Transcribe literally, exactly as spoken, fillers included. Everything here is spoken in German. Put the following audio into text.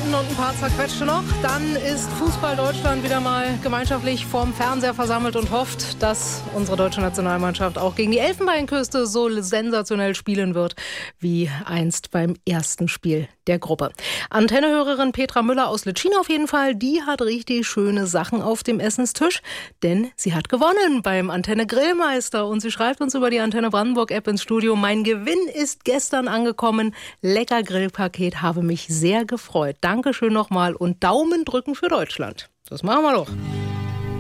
Minuten und ein paar zerquetschte noch. Dann ist Fußball Deutschland wieder mal gemeinschaftlich vorm Fernseher versammelt und hofft, dass unsere deutsche Nationalmannschaft auch gegen die Elfenbeinküste so sensationell spielen wird, wie einst beim ersten Spiel der Gruppe. Antennehörerin Petra Müller aus Litschin auf jeden Fall, die hat richtig schöne Sachen auf dem Essenstisch, denn sie hat gewonnen beim Antenne Grillmeister und sie schreibt uns über die Antenne Brandenburg App ins Studio: Mein Gewinn ist gestern angekommen. Lecker Grillpaket, habe mich sehr gefreut. Dankeschön nochmal und Daumen drücken für Deutschland. Das machen wir doch.